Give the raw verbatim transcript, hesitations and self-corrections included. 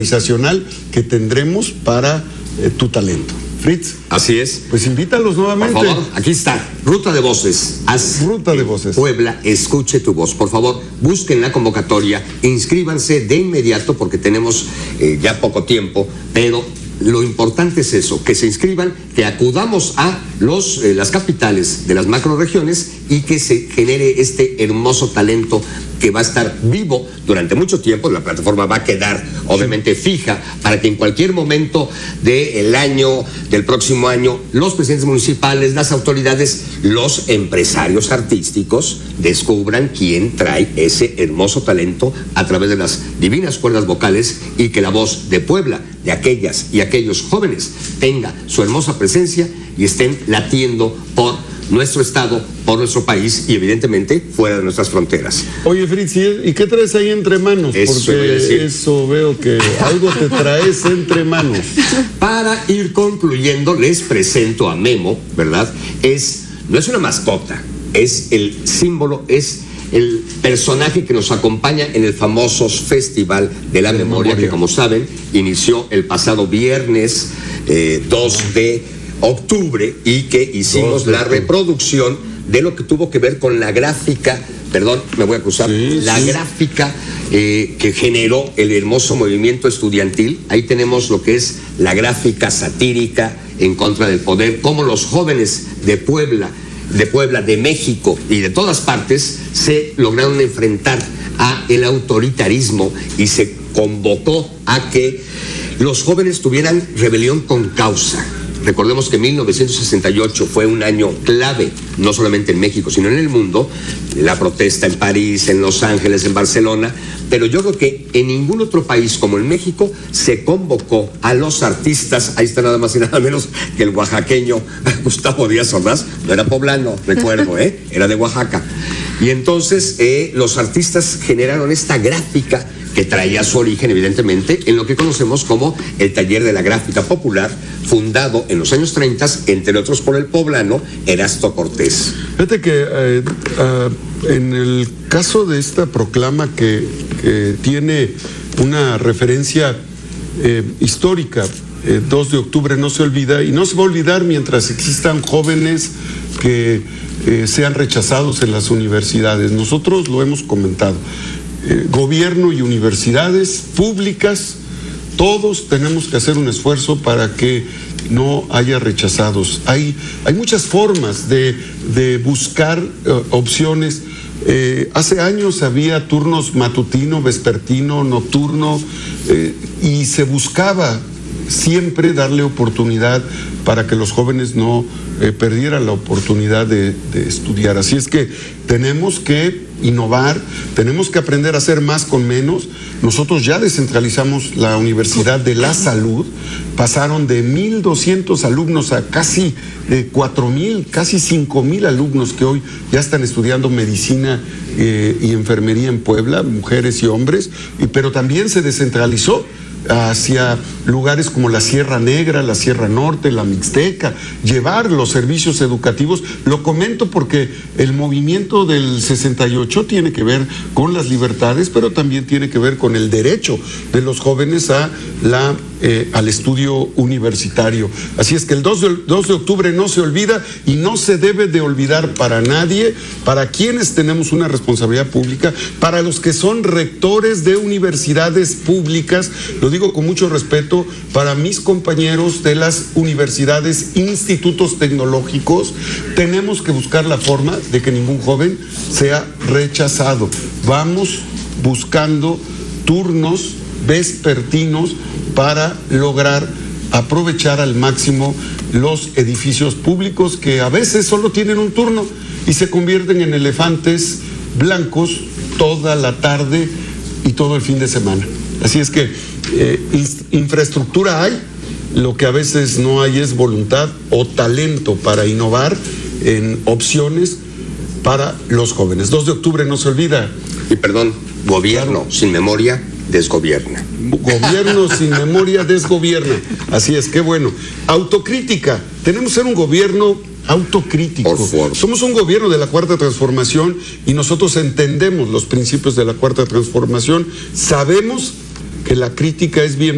organizacional que tendremos para eh, tu talento. Fritz. Así es. Pues invítalos nuevamente. Por favor, aquí está. Ruta de voces. Haz Ruta de voces. Puebla, escuche tu voz. Por favor, busquen la convocatoria, inscríbanse de inmediato porque tenemos eh, ya poco tiempo, pero lo importante es eso, que se inscriban, que acudamos a los, eh, las capitales de las macroregiones y que se genere este hermoso talento que va a estar vivo durante mucho tiempo. La plataforma va a quedar obviamente fija para que en cualquier momento del año, del próximo año, los presidentes municipales, las autoridades, los empresarios artísticos descubran quién trae ese hermoso talento a través de las divinas cuerdas vocales y que la voz de Puebla, de aquellas y aquellos jóvenes, tenga su hermosa presencia y estén latiendo por nuestro estado, por nuestro país y evidentemente fuera de nuestras fronteras. Oye, Fritz, ¿y qué traes ahí entre manos? Eso Porque voy a decir. Eso veo que algo te traes entre manos. Para ir concluyendo, les presento a Memo, ¿verdad? Es, no es una mascota, es el símbolo, es el personaje que nos acompaña en el famoso Festival de la Memoria, que como saben, inició el pasado viernes eh, dos de octubre y que hicimos la reproducción de lo que tuvo que ver con la gráfica, perdón, me voy a acusar, sí, la sí. gráfica eh, que generó el hermoso movimiento estudiantil. Ahí tenemos lo que es la gráfica satírica en contra del poder, cómo los jóvenes de Puebla, de Puebla, de México y de todas partes se lograron enfrentar a el autoritarismo y se convocó a que los jóvenes tuvieran rebelión con causa. Recordemos que mil novecientos sesenta y ocho fue un año clave, no solamente en México, sino en el mundo. La protesta en París, en Los Ángeles, en Barcelona, pero yo creo que en ningún otro país como en México se convocó a los artistas. Ahí está nada más y nada menos que el oaxaqueño Gustavo Díaz Ordaz, no era poblano, recuerdo, ¿eh? Era de Oaxaca. Y entonces eh, los artistas generaron esta gráfica que traía su origen, evidentemente, en lo que conocemos como el Taller de la Gráfica Popular, fundado en los años treinta, entre otros por el poblano Erasto Cortés. Fíjate que eh, uh, en el caso de esta proclama que, que tiene una referencia eh, histórica, eh, dos de octubre no se olvida, y no se va a olvidar mientras existan jóvenes que eh, sean rechazados en las universidades. Nosotros lo hemos comentado. Eh, gobierno y universidades públicas, todos tenemos que hacer un esfuerzo para que no haya rechazados. Hay, hay muchas formas de, de buscar uh, opciones. Eh, hace años había turnos matutino, vespertino, nocturno, eh, y se buscaba siempre darle oportunidad para que los jóvenes no eh, perdieran la oportunidad de, de estudiar. Así es que tenemos que innovar, tenemos que aprender a hacer más con menos. Nosotros ya descentralizamos la Universidad de la Salud, pasaron de mil doscientos alumnos a casi de cuatro mil, casi cinco mil alumnos que hoy ya están estudiando medicina eh, y enfermería en Puebla, mujeres y hombres, y, pero también se descentralizó hacia lugares como la Sierra Negra, la Sierra Norte, la Mixteca, llevar los servicios educativos. Lo comento porque el movimiento del sesenta y ocho tiene que ver con las libertades, pero también tiene que ver con el derecho de los jóvenes a la, eh, al estudio universitario. Así es que el dos de octubre no se olvida y no se debe de olvidar para nadie, para quienes tenemos una responsabilidad pública, para los que son rectores de universidades públicas. Lo digo con mucho respeto para mis compañeros de las universidades, institutos tecnológicos. Tenemos que buscar la forma de que ningún joven sea rechazado. Vamos buscando turnos vespertinos para lograr aprovechar al máximo los edificios públicos que a veces solo tienen un turno y se convierten en elefantes blancos toda la tarde y todo el fin de semana. Así es que eh, infraestructura hay, lo que a veces no hay es voluntad o talento para innovar en opciones para los jóvenes. dos de octubre no se olvida. Y perdón, gobierno Claro. sin memoria desgobierna. Gobierno sin memoria desgobierna. Así es, qué bueno. Autocrítica. Tenemos que ser un gobierno autocrítico. Por favor. Somos un gobierno de la Cuarta Transformación y nosotros entendemos los principios de la Cuarta Transformación. Sabemos que la crítica es bien